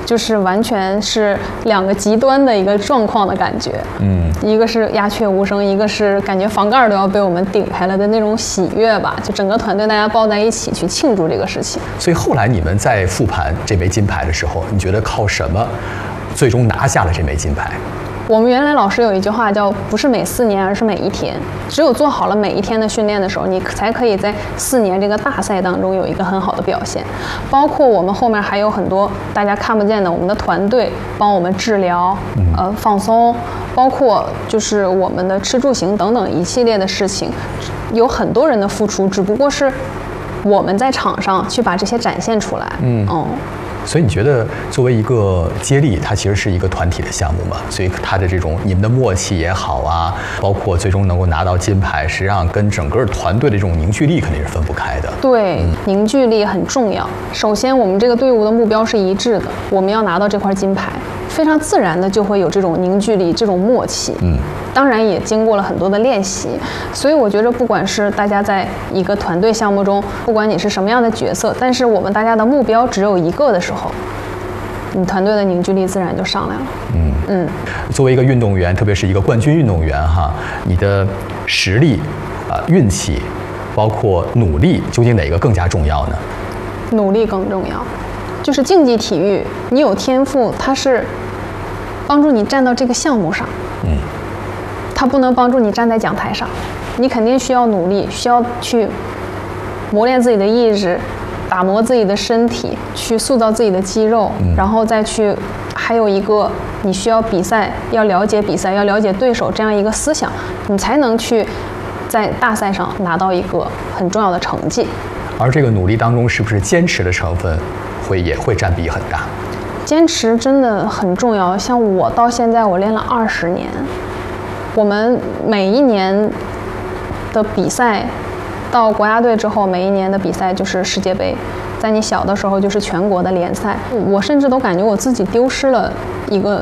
就是完全是两个极端的一个状况的感觉。一个是鸦雀无声，一个是感觉房盖都要被我们顶开了的那种喜悦吧，就整个团队大家抱在一起去庆祝这个事情。 所以后来你们在复盘这枚金牌的时候，你觉得靠什么最终拿下了这枚金牌？ 我们原来老师有一句话叫不是每4年，而是每一天。只有做好了每一天的训练的时候，你才可以在4年这个大赛当中有一个很好的表现。包括我们后面还有很多大家看不见的，我们的团队帮我们治疗、放松，包括就是我们的吃住行等等一系列的事情，有很多人的付出，只不过是我们在场上去把这些展现出来。 所以你觉得作为一个接力，它其实是一个团体的项目嘛？所以它的这种你们的默契也好啊，包括最终能够拿到金牌，实际上跟整个团队的这种凝聚力肯定是分不开的。 对，凝聚力很重要。首先，我们这个队伍的目标是一致的，我们要拿到这块金牌，非常自然的就会有这种凝聚力、这种默契。当然也经过了很多的练习，所以我觉得不管是大家在一个团队项目中，不管你是什么样的角色，但是我们大家的目标只有一个的时候，你团队的凝聚力自然就上来了。 作为一个运动员，特别是一个冠军运动员哈，你的实力、运气，包括努力，究竟哪个更加重要呢？ 努力更重要。就是竞技体育，你有天赋，它是帮助你站到这个项目上。它不能帮助你站在讲台上，你肯定需要努力，需要去磨练自己的意志，打磨自己的身体，去塑造自己的肌肉，然后再去，还有一个你需要比赛，要了解比赛，要了解对手这样一个思想，你才能去在大赛上拿到一个很重要的成绩。 而这个努力当中，是不是坚持的成分也会占比很大？ 坚持真的很重要。像我到现在我练了20年。我们每一年的比赛，到国家队之后，每一年的比赛就是世界杯，在你小的时候就是全国的联赛。我甚至都感觉我自己丢失了一个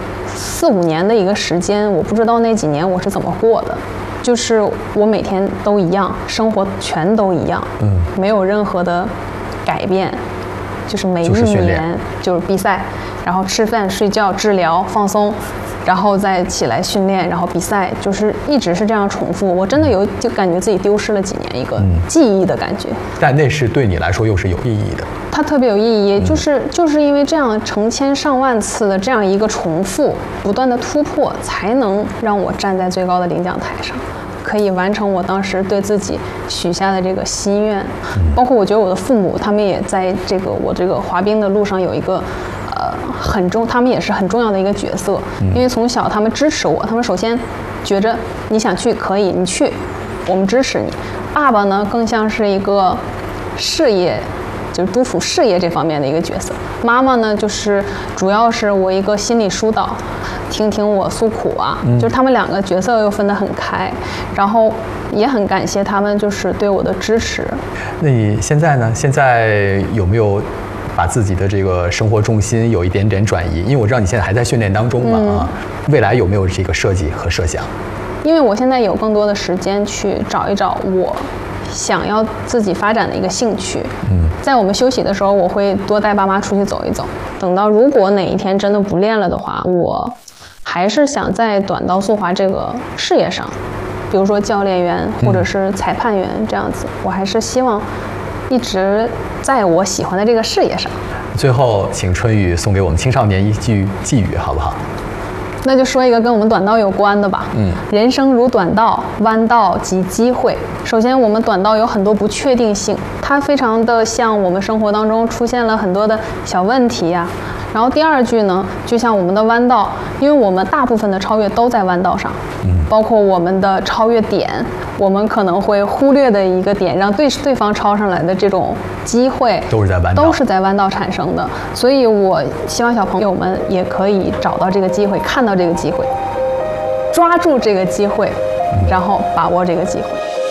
4、5年的一个时间，我不知道那几年我是怎么过的。就是我每天都一样，生活全都一样，没有任何的改变，就是每一年就是比赛，然后吃饭、睡觉、治疗、放松。然后再起来训练，然后比赛，就是一直是这样重复。我真的就感觉自己丢失了几年一个记忆的感觉。 但那是对你来说又是有意义的。 它特别有意义，就是因为这样成千上万次的这样一个重复，不断的突破，才能让我站在最高的领奖台上，可以完成我当时对自己许下的这个心愿。包括我觉得我的父母，他们也在我这个滑冰的路上有一个。他们也是很重要的一个角色，因为从小他们支持我，他们首先觉着你想去可以，你去，我们支持你。爸爸呢，更像是一个事业，就是督促事业这方面的一个角色。妈妈呢，就是主要是我一个心理疏导，听听我诉苦啊，就是他们2个角色又分得很开，然后也很感谢他们就是对我的支持。 那你现在呢？现在有没有把自己的这个生活重心有一点点转移？因为我知道你现在还在训练当中嘛，未来有没有这个设计和设想？ 因为我现在有更多的时间去找一找我想要自己发展的一个兴趣。在我们休息的时候，我会多带爸妈出去走一走。等到如果哪一天真的不练了的话，我还是想在短道速滑这个事业上，比如说教练员或者是裁判员这样子，我还是希望一直在我喜欢的这个事业上。 最后，请春雨送给我们青少年一句寄语，好不好？ 那就说一个跟我们短道有关的吧。人生如短道，弯道即机会。首先，我们短道有很多不确定性，它非常的像我们生活当中出现了很多的小问题呀。然后第二句呢，就像我们的弯道，因为我们大部分的超越都在弯道上，包括我们的超越点，我们可能会忽略的一个点，让对方超上来的这种机会，都是在弯道产生的。所以我希望小朋友们也可以找到这个机会，看到这个机会，抓住这个机会，然后把握这个机会。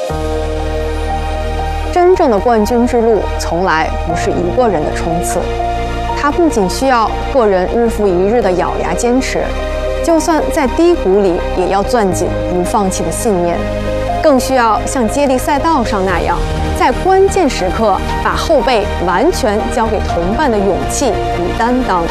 真正的冠军之路从来不是一个人的冲刺，它不仅需要个人日复一日的咬牙坚持，就算在低谷里也要攥紧不放弃的信念，更需要像接力赛道上那样，在关键时刻把后背完全交给同伴的勇气与担当。